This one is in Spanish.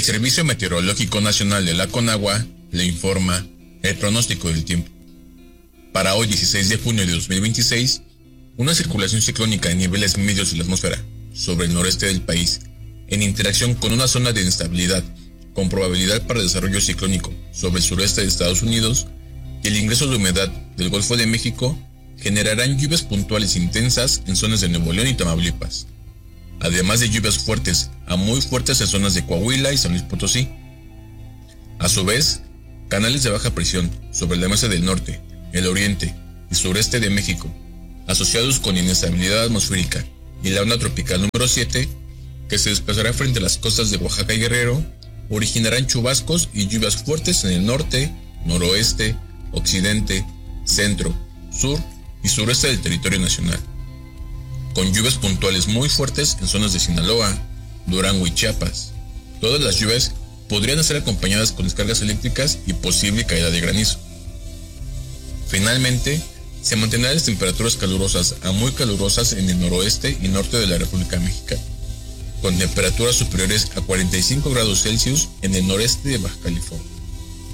Servicio Meteorológico Nacional de la Conagua le informa el pronóstico del tiempo. Para hoy 16 de junio de 2026, una circulación ciclónica en niveles medios de la atmósfera sobre el noreste del país, en interacción con una zona de inestabilidad con probabilidad para desarrollo ciclónico sobre el sureste de Estados Unidos y el ingreso de humedad del Golfo de México, generarán lluvias puntuales intensas en zonas de Nuevo León y Tamaulipas, además de lluvias fuertes a muy fuertes en zonas de Coahuila y San Luis Potosí. A su vez, canales de baja presión sobre la mesa del norte, el oriente y sureste de México, asociados con inestabilidad atmosférica y la onda tropical número 7, que se desplazará frente a las costas de Oaxaca y Guerrero, originarán chubascos y lluvias fuertes en el norte, noroeste, occidente, centro, sur y sureste del territorio nacional, con lluvias puntuales muy fuertes en zonas de Sinaloa, Durango y Chiapas. Todas las lluvias podrían ser acompañadas con descargas eléctricas y posible caída de granizo. Finalmente, se mantendrán las temperaturas calurosas a muy calurosas en el noroeste y norte de la República Mexicana, con temperaturas superiores a 45 grados Celsius en el noreste de Baja California.